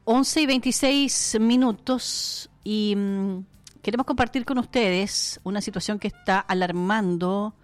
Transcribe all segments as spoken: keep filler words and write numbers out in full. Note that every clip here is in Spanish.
once y veintiséis minutos y mmm, queremos compartir con ustedes una situación que está alarmando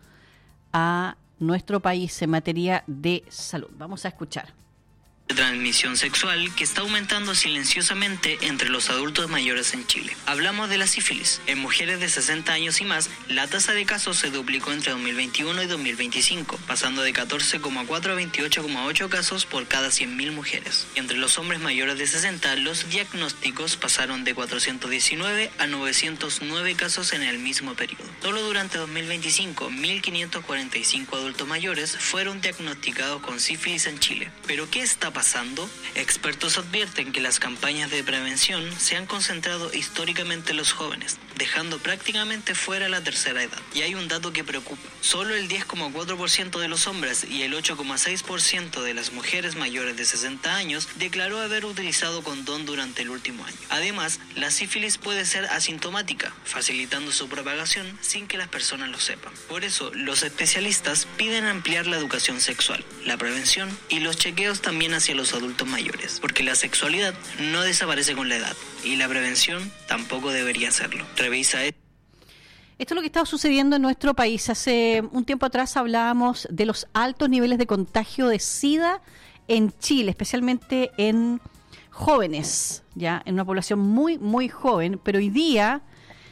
a nuestro país en materia de salud. Vamos a escuchar. De transmisión sexual que está aumentando silenciosamente entre los adultos mayores en Chile. Hablamos de la sífilis. En mujeres de sesenta años y más, la tasa de casos se duplicó entre dos mil veintiuno y dos mil veinticinco, pasando de catorce coma cuatro a veintiocho coma ocho casos por cada cien mil mujeres. Entre los hombres mayores de sesenta, los diagnósticos pasaron de cuatrocientos diecinueve a novecientos nueve casos en el mismo periodo. Solo durante dos mil veinticinco, mil quinientos cuarenta y cinco adultos mayores fueron diagnosticados con sífilis en Chile. ¿Pero qué está pasando? pasando? Expertos advierten que las campañas de prevención se han concentrado históricamente en los jóvenes, dejando prácticamente fuera la tercera edad. Y hay un dato que preocupa. Solo el diez coma cuatro por ciento de los hombres y el ocho coma seis por ciento de las mujeres mayores de sesenta años declaró haber utilizado condón durante el último año. Además, la sífilis puede ser asintomática, facilitando su propagación sin que las personas lo sepan. Por eso, los especialistas piden ampliar la educación sexual, la prevención y los chequeos también hacia los adultos mayores, porque la sexualidad no desaparece con la edad y la prevención tampoco debería hacerlo. Revisa esto. Esto es lo que está sucediendo en nuestro país. Hace un tiempo atrás hablábamos de los altos niveles de contagio de SIDA en Chile, especialmente en jóvenes, ya en una población muy, muy joven, pero hoy día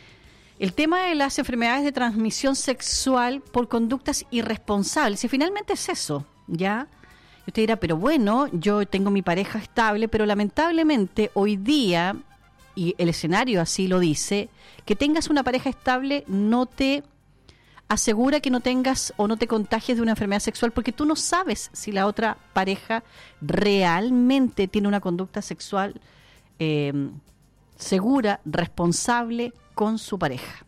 el tema de las enfermedades de transmisión sexual por conductas irresponsables, y finalmente es eso, ¿ya? Usted dirá, pero bueno, yo tengo mi pareja estable, pero lamentablemente hoy día, y el escenario así lo dice, que tengas una pareja estable no te asegura que no tengas o no te contagies de una enfermedad sexual, porque tú no sabes si la otra pareja realmente tiene una conducta sexual eh, segura, responsable con su pareja.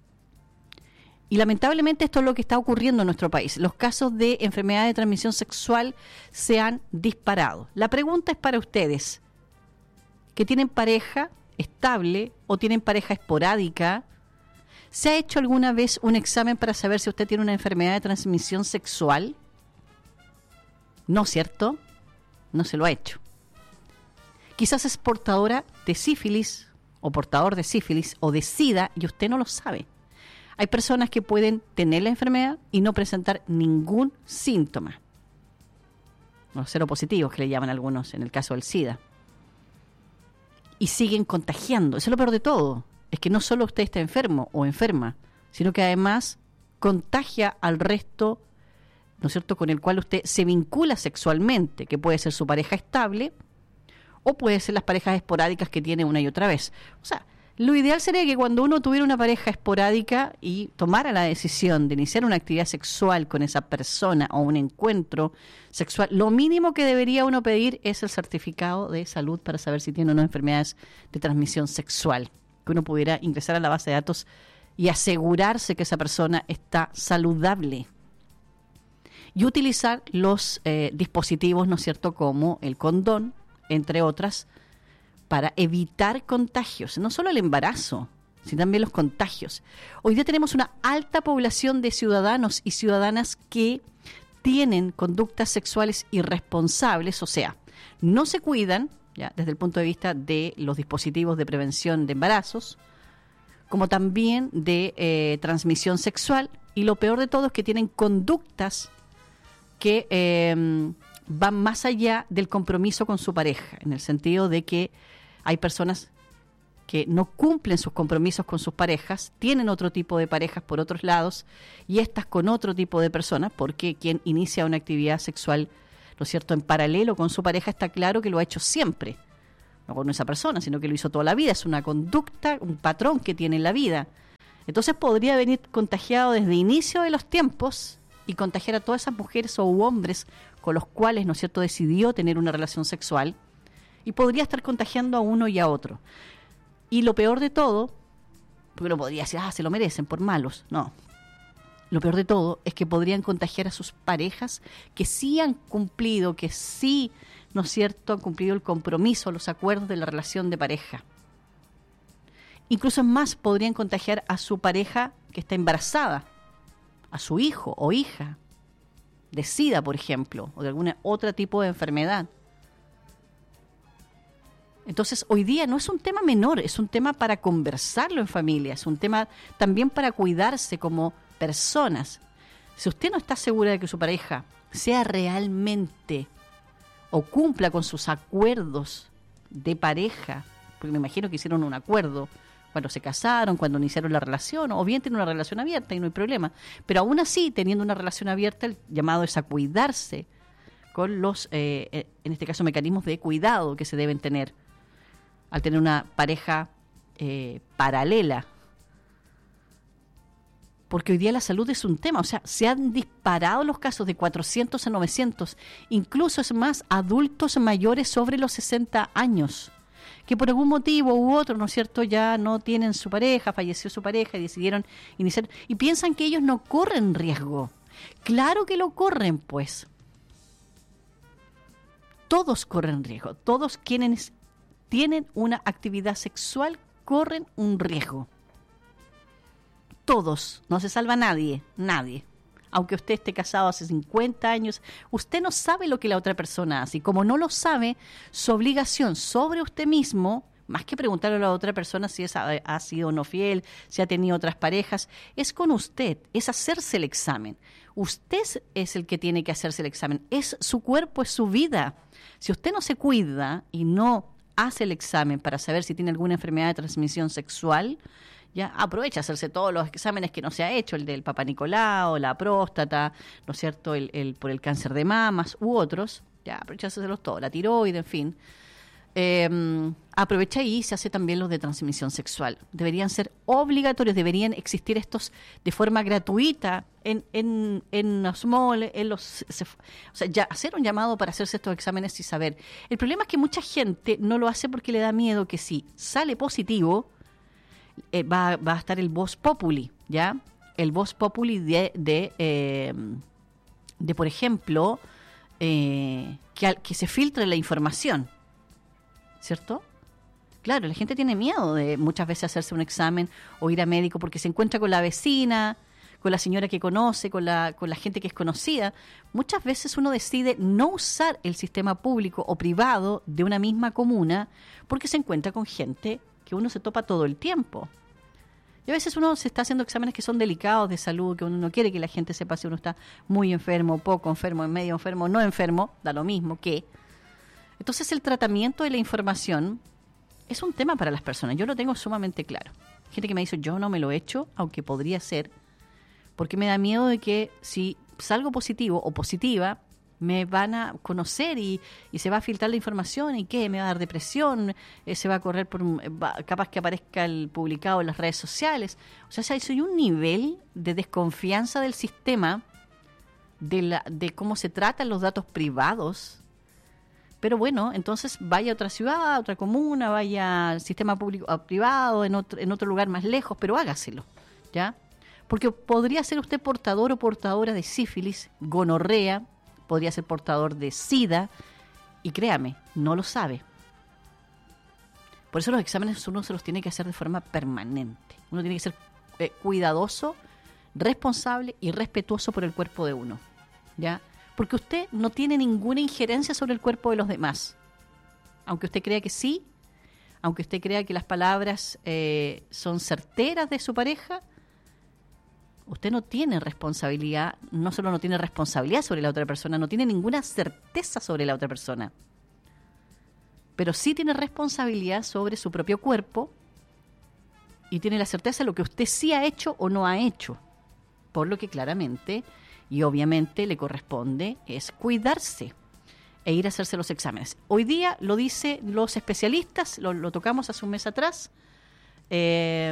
Y lamentablemente esto es lo que está ocurriendo en nuestro país. Los casos de enfermedad de transmisión sexual se han disparado. La pregunta es para ustedes, que tienen pareja estable o tienen pareja esporádica. ¿Se ha hecho alguna vez un examen para saber si usted tiene una enfermedad de transmisión sexual? No, ¿cierto? No se lo ha hecho. Quizás es portadora de sífilis o portador de sífilis o de SIDA y usted no lo sabe. Hay personas que pueden tener la enfermedad y no presentar ningún síntoma. Los seropositivos que le llaman algunos en el caso del SIDA. Y siguen contagiando. Eso es lo peor de todo. Es que no solo usted está enfermo o enferma, sino que además contagia al resto, ¿no es cierto?, con el cual usted se vincula sexualmente, que puede ser su pareja estable o puede ser las parejas esporádicas que tiene una y otra vez. O sea, lo ideal sería que cuando uno tuviera una pareja esporádica y tomara la decisión de iniciar una actividad sexual con esa persona o un encuentro sexual, lo mínimo que debería uno pedir es el certificado de salud para saber si tiene o no enfermedades de transmisión sexual, que uno pudiera ingresar a la base de datos y asegurarse que esa persona está saludable. Y utilizar los eh, dispositivos, ¿no es cierto?, como el condón, entre otras, para evitar contagios, no solo el embarazo, sino también los contagios. Hoy día tenemos una alta población de ciudadanos y ciudadanas que tienen conductas sexuales irresponsables, o sea, no se cuidan, ya, desde el punto de vista de los dispositivos de prevención de embarazos, como también de eh, transmisión sexual, y lo peor de todo es que tienen conductas que eh, van más allá del compromiso con su pareja, en el sentido de que hay personas que no cumplen sus compromisos con sus parejas, tienen otro tipo de parejas por otros lados y estas con otro tipo de personas, porque quien inicia una actividad sexual, ¿no es cierto?, en paralelo con su pareja, está claro que lo ha hecho siempre, no con esa persona, sino que lo hizo toda la vida, es una conducta, un patrón que tiene en la vida. Entonces podría venir contagiado desde inicio de los tiempos y contagiar a todas esas mujeres o hombres con los cuales, ¿no es cierto?, decidió tener una relación sexual, y podría estar contagiando a uno y a otro. Y lo peor de todo, porque uno podría decir, ah, se lo merecen por malos, no. Lo peor de todo es que podrían contagiar a sus parejas que sí han cumplido, que sí, ¿no es cierto?, han cumplido el compromiso, los acuerdos de la relación de pareja. Incluso más, podrían contagiar a su pareja que está embarazada, a su hijo o hija, de SIDA, por ejemplo, o de algún otro tipo de enfermedad. Entonces, hoy día no es un tema menor, es un tema para conversarlo en familia, es un tema también para cuidarse como personas. Si usted no está segura de que su pareja sea realmente o cumpla con sus acuerdos de pareja, porque me imagino que hicieron un acuerdo cuando se casaron, cuando iniciaron la relación, o bien tienen una relación abierta y no hay problema, pero aún así, teniendo una relación abierta, el llamado es a cuidarse con los, eh, en este caso, mecanismos de cuidado que se deben tener al tener una pareja eh, paralela. Porque hoy día la salud es un tema, o sea, se han disparado los casos de cuatrocientos a novecientos, incluso es más, adultos mayores sobre los sesenta años, que por algún motivo u otro, ¿no es cierto?, ya no tienen su pareja, falleció su pareja y decidieron iniciar, y piensan que ellos no corren riesgo. Claro que lo corren, pues. Todos corren riesgo, todos quienes tienen una actividad sexual corren un riesgo. Todos, no se salva nadie, nadie. Aunque usted esté casado hace cincuenta años, usted no sabe lo que la otra persona hace. Y como no lo sabe, su obligación sobre usted mismo, más que preguntarle a la otra persona si es, ha, ha sido o no fiel, si ha tenido otras parejas, es con usted, es hacerse el examen. Usted es el que tiene que hacerse el examen. Es su cuerpo, es su vida. Si usted no se cuida y no hace el examen para saber si tiene alguna enfermedad de transmisión sexual, ya aprovecha a hacerse todos los exámenes que no se ha hecho, el del Papa Nicolau, la próstata, ¿no es cierto?, el, el por el cáncer de mamas u otros, ya aprovecha a hacerlos todos, la tiroide, en fin. Eh, aprovecha y se hace también los de transmisión sexual. Deberían ser obligatorios, deberían existir estos de forma gratuita en, en, en los malls, en los, se, o sea, ya hacer un llamado para hacerse estos exámenes y saber. El problema es que mucha gente no lo hace porque le da miedo que si sale positivo, Eh, va, va a estar el vox populi, ¿ya? El vox populi de, de, eh, de por ejemplo, eh, que, al, que se filtre la información, ¿cierto? Claro, la gente tiene miedo de muchas veces hacerse un examen o ir a médico porque se encuentra con la vecina, con la señora que conoce, con la, con la gente que es conocida. Muchas veces uno decide no usar el sistema público o privado de una misma comuna porque se encuentra con gente que uno se topa todo el tiempo. Y a veces uno se está haciendo exámenes que son delicados de salud, que uno no quiere que la gente sepa si uno está muy enfermo, poco enfermo, en medio enfermo, no enfermo, da lo mismo que. Entonces el tratamiento de la información es un tema para las personas. Yo lo tengo sumamente claro. Gente que me dice, yo no me lo he hecho, aunque podría ser, porque me da miedo de que si salgo positivo o positiva, me van a conocer y, y se va a filtrar la información y qué, me va a dar depresión, eh, se va a correr por va, capaz que aparezca el publicado en las redes sociales. O sea, hay un nivel de desconfianza del sistema, de, la, de cómo se tratan los datos privados. Pero bueno, entonces vaya a otra ciudad, a otra comuna, vaya al sistema público a privado, en otro, en otro lugar más lejos, pero hágaselo, ¿ya? Porque podría ser usted portador o portadora de sífilis, gonorrea, podría ser portador de SIDA, y créame, no lo sabe. Por eso los exámenes uno se los tiene que hacer de forma permanente. Uno tiene que ser eh, cuidadoso, responsable y respetuoso por el cuerpo de uno, ¿ya? Porque usted no tiene ninguna injerencia sobre el cuerpo de los demás. Aunque usted crea que sí, aunque usted crea que las palabras eh, son certeras de su pareja, usted no tiene responsabilidad, no solo no tiene responsabilidad sobre la otra persona, no tiene ninguna certeza sobre la otra persona, pero sí tiene responsabilidad sobre su propio cuerpo y tiene la certeza de lo que usted sí ha hecho o no ha hecho, por lo que claramente y obviamente le corresponde es cuidarse e ir a hacerse los exámenes. Hoy día lo dicen los especialistas, lo, lo tocamos hace un mes atrás, eh,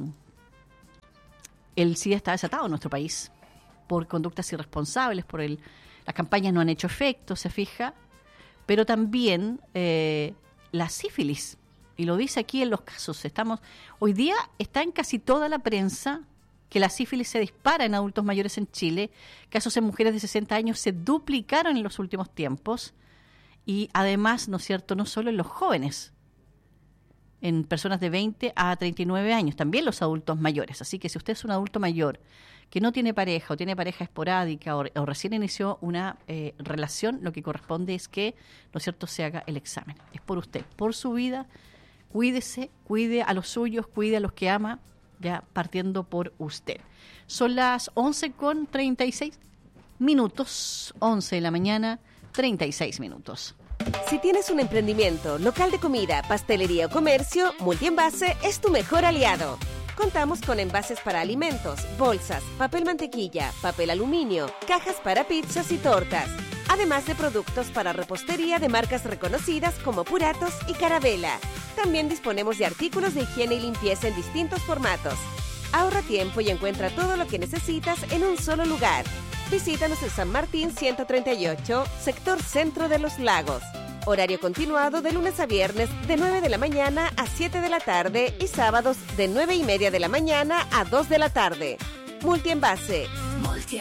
el SIDA está desatado en nuestro país por conductas irresponsables, por el, las campañas no han hecho efecto, se fija, pero también eh, la sífilis, y lo dice aquí en los casos, estamos hoy día está en casi toda la prensa que la sífilis se dispara en adultos mayores en Chile, casos en mujeres de sesenta años se duplicaron en los últimos tiempos, y además, ¿no es cierto?, no solo en los jóvenes, en personas de veinte a treinta y nueve años, también los adultos mayores. Así que si usted es un adulto mayor que no tiene pareja o tiene pareja esporádica o, o recién inició una eh, relación, lo que corresponde es que, ¿no es cierto?, se haga el examen. Es por usted, por su vida. Cuídese, cuide a los suyos, cuide a los que ama, ya partiendo por usted. Son las once con treinta y seis minutos, once de la mañana, treinta y seis minutos. Si tienes un emprendimiento, local de comida, pastelería o comercio, Multienvase es tu mejor aliado. Contamos con envases para alimentos, bolsas, papel mantequilla, papel aluminio, cajas para pizzas y tortas, además de productos para repostería de marcas reconocidas como Puratos y Carabela. También disponemos de artículos de higiene y limpieza en distintos formatos. Ahorra tiempo y encuentra todo lo que necesitas en un solo lugar. Visítanos en San Martín ciento treinta y ocho, sector Centro de los Lagos. Horario continuado de lunes a viernes de nueve de la mañana a siete de la tarde y sábados de nueve y media de la mañana a dos de la tarde. Multienvase.